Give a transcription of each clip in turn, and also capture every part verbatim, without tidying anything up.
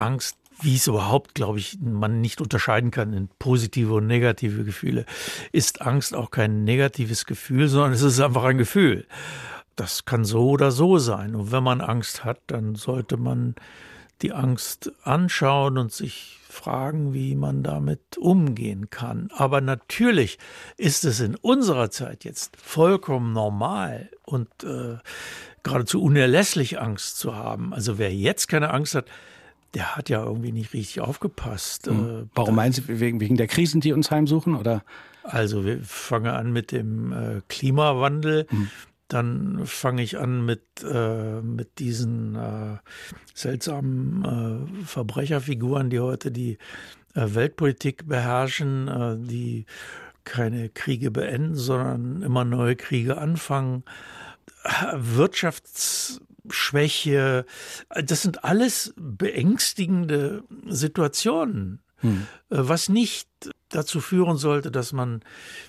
Angst, wie es überhaupt, glaube ich, man nicht unterscheiden kann in positive und negative Gefühle, ist Angst auch kein negatives Gefühl, sondern es ist einfach ein Gefühl. Das kann so oder so sein. Und wenn man Angst hat, dann sollte man die Angst anschauen und sich fragen, wie man damit umgehen kann. Aber natürlich ist es in unserer Zeit jetzt vollkommen normal und äh, geradezu unerlässlich, Angst zu haben. Also wer jetzt keine Angst hat, der hat ja irgendwie nicht richtig aufgepasst. Mhm. Warum meinen Sie, wegen, wegen der Krisen, die uns heimsuchen? Oder? Also wir fangen an mit dem äh, Klimawandel. Mhm. Dann fange ich an mit, äh, mit diesen äh, seltsamen äh, Verbrecherfiguren, die heute die äh, Weltpolitik beherrschen, äh, die keine Kriege beenden, sondern immer neue Kriege anfangen. Wirtschaftsschwäche, das sind alles beängstigende Situationen, hm. was nicht dazu führen sollte, dass man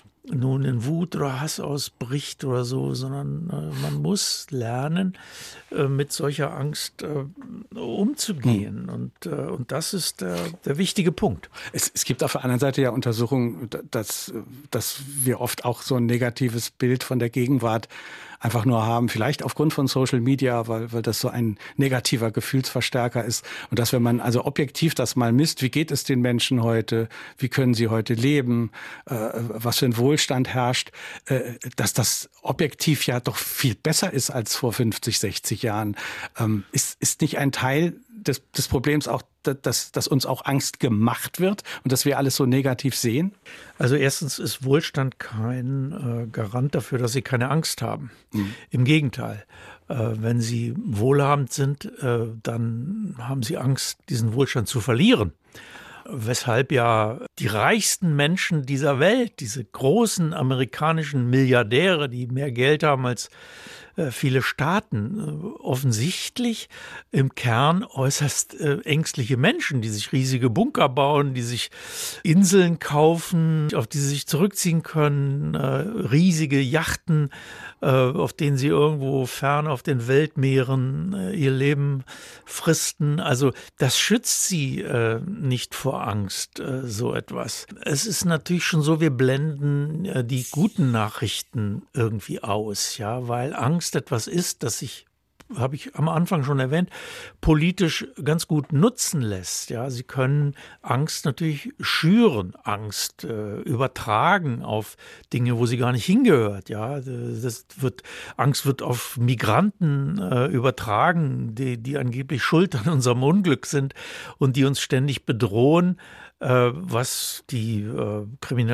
nun in Wut oder Hass ausbricht oder so, sondern äh, man muss lernen, äh, mit solcher Angst äh, umzugehen. Hm. Und, äh, und das ist der, der wichtige Punkt. Es, es gibt auf der anderen Seite ja Untersuchungen, dass, dass wir oft auch so ein negatives Bild von der Gegenwart einfach nur haben, vielleicht aufgrund von Social Media, weil, weil das so ein negativer Gefühlsverstärker ist. Und dass, wenn man also objektiv das mal misst, wie geht es den Menschen heute, wie können sie heute leben, äh, was für ein Wohlstand herrscht, äh, dass das objektiv ja doch viel besser ist als vor fünfzig, sechzig Jahren. Ähm, ist, ist nicht ein Teil des, des Problems auch, dass, dass uns auch Angst gemacht wird und dass wir alles so negativ sehen? Also erstens ist Wohlstand kein äh, Garant dafür, dass Sie keine Angst haben. Mhm. Im Gegenteil. Äh, wenn Sie wohlhabend sind, äh, dann haben Sie Angst, diesen Wohlstand zu verlieren. Weshalb ja die reichsten Menschen dieser Welt, diese großen amerikanischen Milliardäre, die mehr Geld haben als äh, viele Staaten, äh, offensichtlich im Kern äußerst äh, ängstliche Menschen, die sich riesige Bunker bauen, die sich Inseln kaufen, auf die sie sich zurückziehen können, äh, riesige Yachten, äh, auf denen sie irgendwo fern auf den Weltmeeren äh, ihr Leben fristen. Also das schützt sie äh, nicht vor Angst, äh, so etwas. Es ist natürlich schon so, wir blenden äh, die guten Nachrichten irgendwie aus, ja, weil Angst etwas ist, das sich, habe ich am Anfang schon erwähnt, politisch ganz gut nutzen lässt. Ja, sie können Angst natürlich schüren, Angst äh, übertragen auf Dinge, wo sie gar nicht hingehört. Ja, das wird, Angst wird auf Migranten äh, übertragen, die, die angeblich schuld an unserem Unglück sind und die uns ständig bedrohen, äh, was die äh,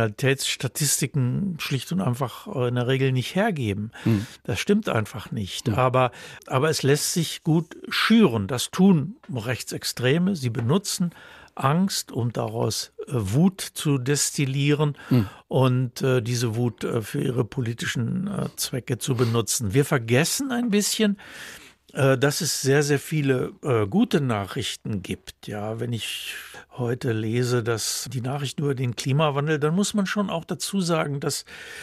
Kriminalitätsstatistiken schlicht und einfach äh, in der Regel nicht hergeben. Hm. Das stimmt einfach nicht. Hm. Aber, aber es lässt sich gut schüren. Das tun Rechtsextreme. Sie benutzen Angst, um daraus äh, Wut zu destillieren hm. und äh, diese Wut äh, für ihre politischen äh, Zwecke zu benutzen. Wir vergessen ein bisschen, äh, dass es sehr, sehr viele äh, gute Nachrichten gibt. Ja, wenn ich heute lese, dass die Nachrichten über den Klimawandel, dann muss man schon auch dazu sagen, dass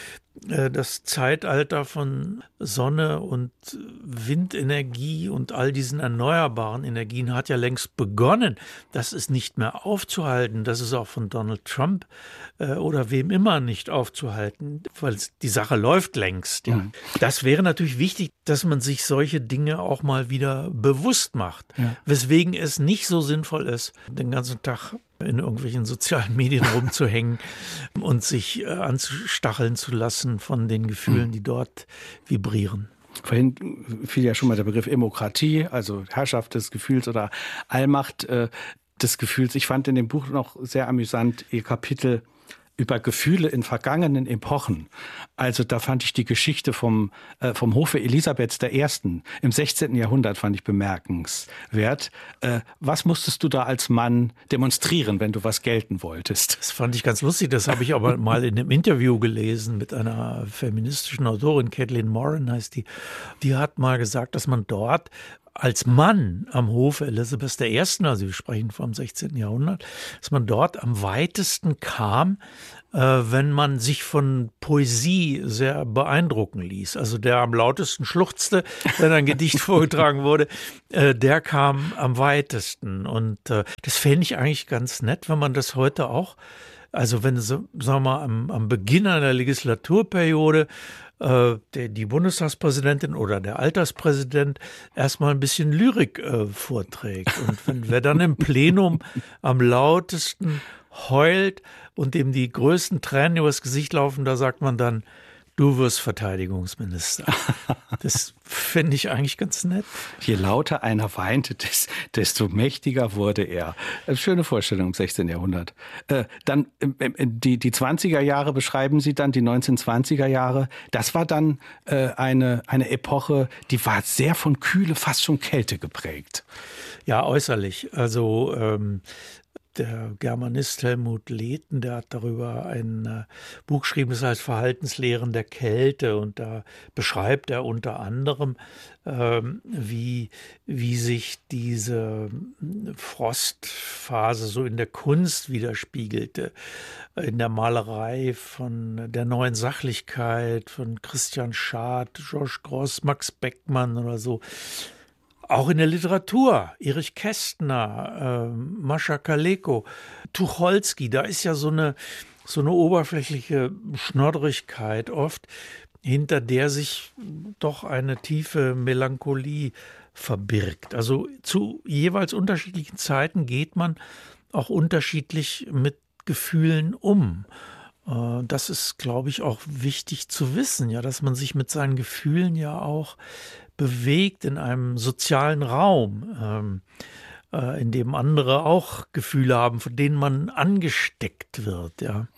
das Zeitalter von Sonne und Windenergie und all diesen erneuerbaren Energien hat ja längst begonnen. Das ist nicht mehr aufzuhalten. Das ist auch von Donald Trump äh, oder wem immer nicht aufzuhalten, weil die Sache läuft längst. Ja. Mhm. Das wäre natürlich wichtig, dass man sich solche Dinge auch mal wieder bewusst macht. Ja. Weswegen es nicht so sinnvoll ist, den ganzen Tag in irgendwelchen sozialen Medien rumzuhängen und sich äh, anstacheln zu lassen von den Gefühlen, die dort vibrieren. Vorhin fiel ja schon mal der Begriff Demokratie, also Herrschaft des Gefühls oder Allmacht äh, des Gefühls. Ich fand in dem Buch noch sehr amüsant Ihr Kapitel über Gefühle in vergangenen Epochen. Also da fand ich die Geschichte vom, äh, vom Hofe Elisabeths der Ersten im sechzehnten Jahrhundert fand ich bemerkenswert. Äh, was musstest du da als Mann demonstrieren, wenn du was gelten wolltest? Das fand ich ganz lustig. Das habe ich aber mal in einem Interview gelesen mit einer feministischen Autorin, Kathleen Moran heißt die. Die hat mal gesagt, dass man dort als Mann am Hofe Elisabeths der Ersten, also wir sprechen vom sechzehnten Jahrhundert, dass man dort am weitesten kam, äh, wenn man sich von Poesie sehr beeindrucken ließ. Also der am lautesten schluchzte, wenn ein Gedicht vorgetragen wurde, äh, der kam am weitesten. Und äh, das fände ich eigentlich ganz nett, wenn man das heute auch, also wenn, sagen wir mal, am, am Beginn einer Legislaturperiode äh, der, die Bundestagspräsidentin oder der Alterspräsident erstmal ein bisschen Lyrik äh, vorträgt. Und wenn wer dann im Plenum am lautesten heult und dem die größten Tränen übers Gesicht laufen, da sagt man dann, du wirst Verteidigungsminister. Das finde ich eigentlich ganz nett. Je lauter einer weinte, desto mächtiger wurde er. Schöne Vorstellung im sechzehnten Jahrhundert. Äh, dann äh, die, die zwanziger Jahre beschreiben Sie dann, die neunzehnhundertzwanziger Jahre. Das war dann äh, eine, eine Epoche, die war sehr von Kühle, fast schon Kälte geprägt. Ja, äußerlich. Also ähm, der Germanist Helmut Lehten, der hat darüber ein äh, Buch geschrieben, das heißt Verhaltenslehren der Kälte. Und da beschreibt er unter anderem, ähm, wie, wie sich diese Frostphase so in der Kunst widerspiegelte. In der Malerei von der Neuen Sachlichkeit, von Christian Schad, Georges Grosz, Max Beckmann oder so. Auch in der Literatur, Erich Kästner, äh, Mascha Kaleko, Tucholsky, da ist ja so eine, so eine oberflächliche Schnoddrigkeit oft, hinter der sich doch eine tiefe Melancholie verbirgt. Also zu jeweils unterschiedlichen Zeiten geht man auch unterschiedlich mit Gefühlen um. Äh, das ist, glaube ich, auch wichtig zu wissen, ja, dass man sich mit seinen Gefühlen ja auch bewegt in einem sozialen Raum, ähm, äh, in dem andere auch Gefühle haben, von denen man angesteckt wird. Ja.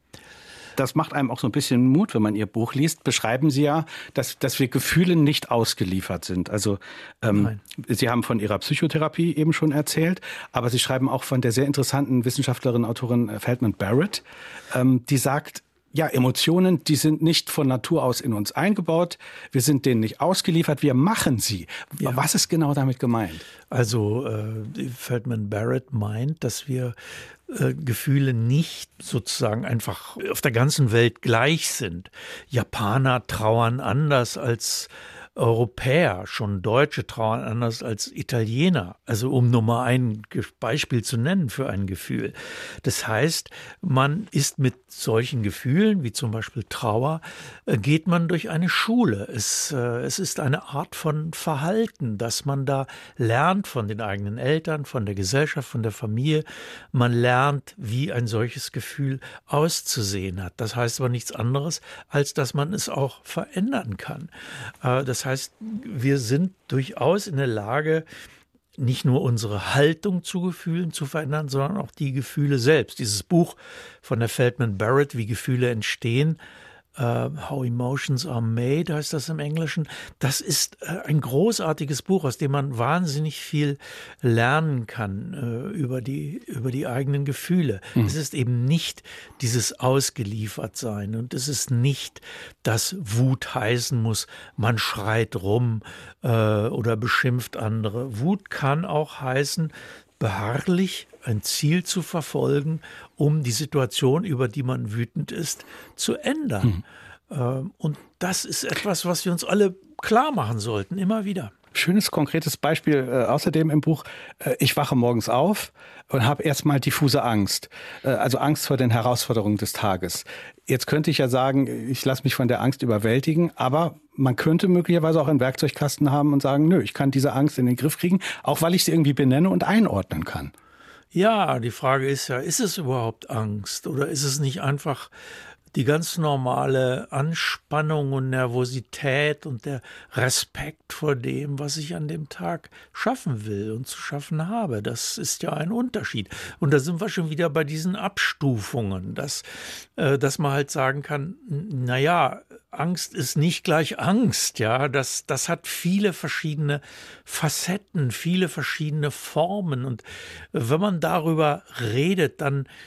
Das macht einem auch so ein bisschen Mut, wenn man Ihr Buch liest. Beschreiben Sie ja, dass, dass wir Gefühlen nicht ausgeliefert sind. Also ähm, Sie haben von Ihrer Psychotherapie eben schon erzählt, aber Sie schreiben auch von der sehr interessanten Wissenschaftlerin, Autorin Feldman Barrett, ähm, die sagt, ja, Emotionen, die sind nicht von Natur aus in uns eingebaut. Wir sind denen nicht ausgeliefert, wir machen sie. Ja. Was ist genau damit gemeint? Also äh, Feldman Barrett meint, dass wir äh, Gefühle nicht sozusagen einfach auf der ganzen Welt gleich sind. Japaner trauern anders als Europäer, schon Deutsche trauern anders als Italiener. Also um nur mal ein Beispiel zu nennen für ein Gefühl. Das heißt, man ist mit solchen Gefühlen, wie zum Beispiel Trauer, geht man durch eine Schule. Es, äh, es ist eine Art von Verhalten, dass man da lernt von den eigenen Eltern, von der Gesellschaft, von der Familie. Man lernt, wie ein solches Gefühl auszusehen hat. Das heißt aber nichts anderes, als dass man es auch verändern kann. Äh, das heißt, Das heißt, wir sind durchaus in der Lage, nicht nur unsere Haltung zu Gefühlen zu verändern, sondern auch die Gefühle selbst. Dieses Buch von der Feldman Barrett, wie Gefühle entstehen, Uh, How Emotions Are Made, heißt das im Englischen. Das ist uh, ein großartiges Buch, aus dem man wahnsinnig viel lernen kann uh, über die, über die eigenen Gefühle. Mhm. Es ist eben nicht dieses Ausgeliefertsein und es ist nicht, dass Wut heißen muss, man schreit rum uh, oder beschimpft andere. Wut kann auch heißen, beharrlich ein Ziel zu verfolgen, um die Situation, über die man wütend ist, zu ändern. Mhm. Und das ist etwas, was wir uns alle klar machen sollten, immer wieder. Schönes, konkretes Beispiel äh, außerdem im Buch. Äh, ich wache morgens auf und habe erstmal diffuse Angst. Äh, also Angst vor den Herausforderungen des Tages. Jetzt könnte ich ja sagen, ich lasse mich von der Angst überwältigen, aber man könnte möglicherweise auch einen Werkzeugkasten haben und sagen, nö, ich kann diese Angst in den Griff kriegen, auch weil ich sie irgendwie benenne und einordnen kann. Ja, die Frage ist ja, ist es überhaupt Angst oder ist es nicht einfach die ganz normale Anspannung und Nervosität und der Respekt vor dem, was ich an dem Tag schaffen will und zu schaffen habe? Das ist ja ein Unterschied. Und da sind wir schon wieder bei diesen Abstufungen, dass, äh, dass man halt sagen kann, naja, Angst ist nicht gleich Angst, ja, das, das hat viele verschiedene Facetten, viele verschiedene Formen und wenn man darüber redet, dann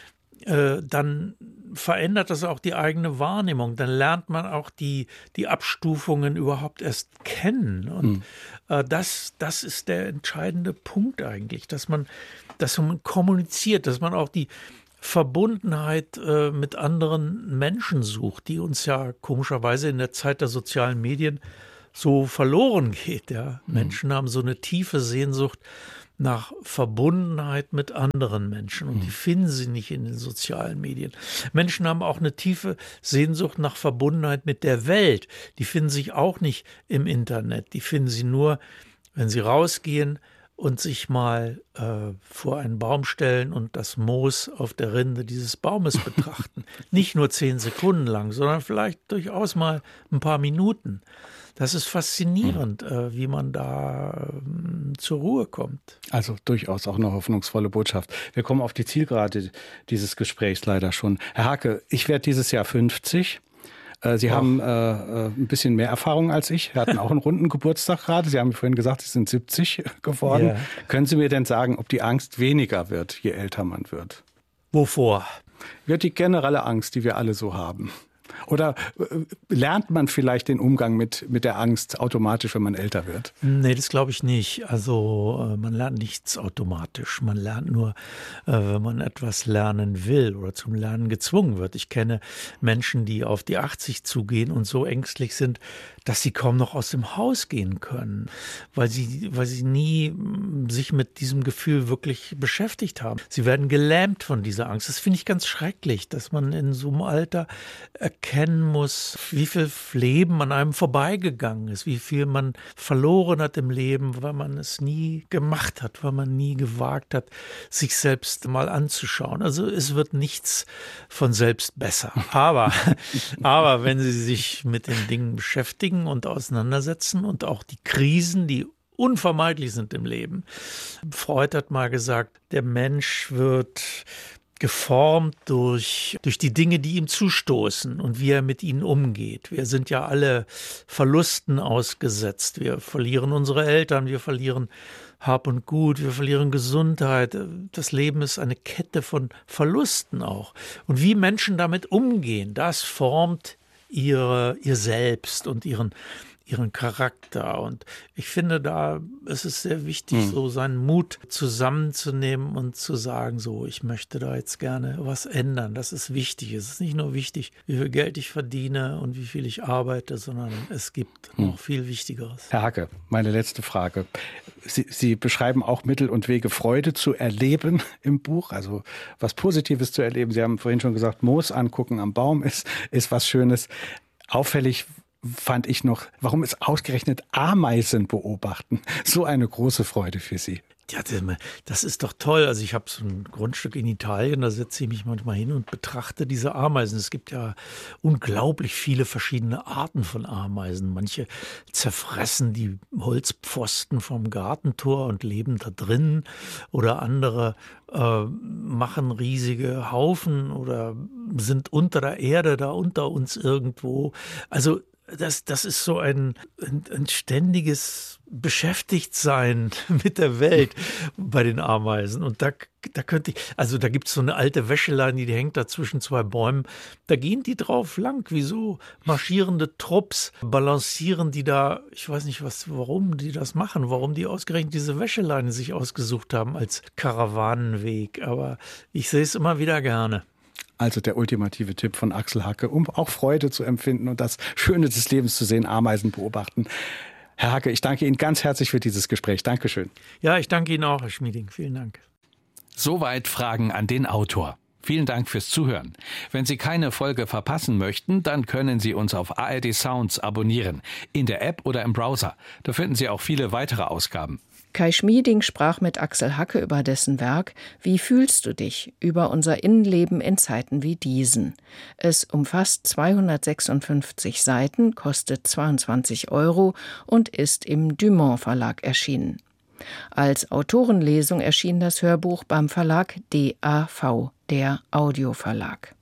äh, dann verändert das auch die eigene Wahrnehmung. Dann lernt man auch die, die Abstufungen überhaupt erst kennen. Und mhm. äh, das, das ist der entscheidende Punkt eigentlich, dass man, dass man kommuniziert, dass man auch die Verbundenheit äh, mit anderen Menschen sucht, die uns ja komischerweise in der Zeit der sozialen Medien so verloren geht. Ja? Mhm. Menschen haben so eine tiefe Sehnsucht nach Verbundenheit mit anderen Menschen und die finden sie nicht in den sozialen Medien. Menschen haben auch eine tiefe Sehnsucht nach Verbundenheit mit der Welt. Die finden sich auch nicht im Internet. Die finden sie nur, wenn sie rausgehen und sich mal äh, vor einen Baum stellen und das Moos auf der Rinde dieses Baumes betrachten. Nicht nur zehn Sekunden lang, sondern vielleicht durchaus mal ein paar Minuten. Das ist faszinierend, äh, wie man da äh, zur Ruhe kommt. Also durchaus auch eine hoffnungsvolle Botschaft. Wir kommen auf die Zielgerade dieses Gesprächs leider schon. Herr Hake, ich werde dieses Jahr fünfzig. Sie oh. haben äh, ein bisschen mehr Erfahrung als ich. Wir hatten auch einen runden Geburtstag gerade. Sie haben vorhin gesagt, Sie sind siebzig geworden. Yeah. Können Sie mir denn sagen, ob die Angst weniger wird, je älter man wird? Wovor? Wird die generelle Angst, die wir alle so haben. Oder lernt man vielleicht den Umgang mit, mit der Angst automatisch, wenn man älter wird? Nee, das glaube ich nicht. Also man lernt nichts automatisch. Man lernt nur, wenn man etwas lernen will oder zum Lernen gezwungen wird. Ich kenne Menschen, die auf die achtzig zugehen und so ängstlich sind, dass sie kaum noch aus dem Haus gehen können, weil sie, weil sie nie sich mit diesem Gefühl wirklich beschäftigt haben. Sie werden gelähmt von dieser Angst. Das finde ich ganz schrecklich, dass man in so einem Alter erkennen muss, wie viel Leben an einem vorbeigegangen ist, wie viel man verloren hat im Leben, weil man es nie gemacht hat, weil man nie gewagt hat, sich selbst mal anzuschauen. Also es wird nichts von selbst besser. Aber, aber wenn Sie sich mit den Dingen beschäftigen und auseinandersetzen und auch die Krisen, die unvermeidlich sind im Leben. Freud hat mal gesagt, der Mensch wird geformt durch, durch die Dinge, die ihm zustoßen und wie er mit ihnen umgeht. Wir sind ja alle Verlusten ausgesetzt. Wir verlieren unsere Eltern, wir verlieren Hab und Gut, wir verlieren Gesundheit. Das Leben ist eine Kette von Verlusten auch. Und wie Menschen damit umgehen, das formt ihre, ihr Selbst und ihren, ihren Charakter. Und ich finde, da ist es sehr wichtig, mhm. so seinen Mut zusammenzunehmen und zu sagen, so, ich möchte da jetzt gerne was ändern. Das ist wichtig. Es ist nicht nur wichtig, wie viel Geld ich verdiene und wie viel ich arbeite, sondern es gibt mhm. noch viel Wichtigeres. Herr Hake, meine letzte Frage. Sie, Sie beschreiben auch Mittel und Wege, Freude zu erleben im Buch, also was Positives zu erleben. Sie haben vorhin schon gesagt, Moos angucken am Baum ist, ist was Schönes. Auffällig fand ich noch, warum ist ausgerechnet Ameisen beobachten so eine große Freude für Sie? Ja, das ist doch toll. Also ich habe so ein Grundstück in Italien, da setze ich mich manchmal hin und betrachte diese Ameisen. Es gibt ja unglaublich viele verschiedene Arten von Ameisen. Manche zerfressen die Holzpfosten vom Gartentor und leben da drin. Oder andere äh, machen riesige Haufen oder sind unter der Erde, da unter uns irgendwo. Also Das, das ist so ein, ein, ein ständiges Beschäftigtsein mit der Welt bei den Ameisen. Und da, da könnte ich, also da gibt es so eine alte Wäscheleine, die, die hängt da zwischen zwei Bäumen. Da gehen die drauf lang, wie so marschierende Trupps, balancieren die da, ich weiß nicht, was, warum die das machen, warum die ausgerechnet diese Wäscheleine sich ausgesucht haben als Karawanenweg. Aber ich sehe es immer wieder gerne. Also der ultimative Tipp von Axel Hake, um auch Freude zu empfinden und das Schöne des Lebens zu sehen, Ameisen beobachten. Herr Hake, ich danke Ihnen ganz herzlich für dieses Gespräch. Dankeschön. Ja, ich danke Ihnen auch, Herr Schmieding. Vielen Dank. Soweit Fragen an den Autor. Vielen Dank fürs Zuhören. Wenn Sie keine Folge verpassen möchten, dann können Sie uns auf A R D Sounds abonnieren, in der App oder im Browser. Da finden Sie auch viele weitere Ausgaben. Kai Schmieding sprach mit Axel Hake über dessen Werk »Wie fühlst du dich?« über unser Innenleben in Zeiten wie diesen. Es umfasst zweihundertsechsundfünfzig Seiten, kostet zweiundzwanzig Euro und ist im Dumont Verlag erschienen. Als Autorenlesung erschien das Hörbuch beim Verlag D A V, der Audioverlag.